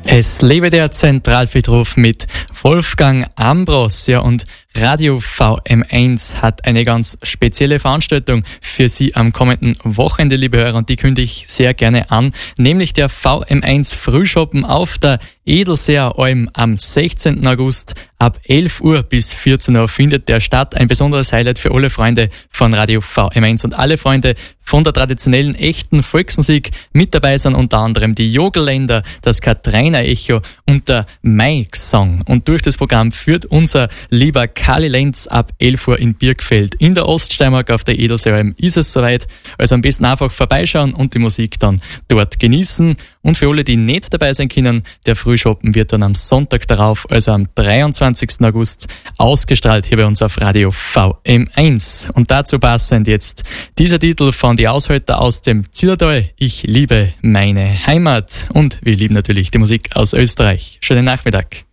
Es lebe der Zentralfriedhof mit Wolfgang Ambros, ja, und Radio VM1 hat eine ganz spezielle Veranstaltung für Sie am kommenden Wochenende, liebe Hörer, und die kündige ich sehr gerne an, nämlich der VM1 Frühschoppen auf der Edelseer Alm am 16. August ab 11 Uhr bis 14 Uhr findet der statt. Ein besonderes Highlight für alle Freunde von Radio VM1 und alle Freunde von der traditionellen, echten Volksmusik. Mit dabei sind unter anderem die Jogelländer, das Katriner Echo und der Mike Song. Und durch das Programm führt unser lieber Kali Lenz ab 11 Uhr in Birkfeld. In der Oststeiermark auf der Edelseer ist es soweit. Also am besten einfach vorbeischauen und die Musik dann dort genießen. Und für alle, die nicht dabei sein können, der Frühschoppen wird dann am Sonntag darauf, also am 23. August, ausgestrahlt hier bei uns auf Radio VM1. Und dazu passend jetzt dieser Titel von Die Aushalter aus dem Zillertal. Ich liebe meine Heimat. Und wir lieben natürlich die Musik aus Österreich. Schönen Nachmittag.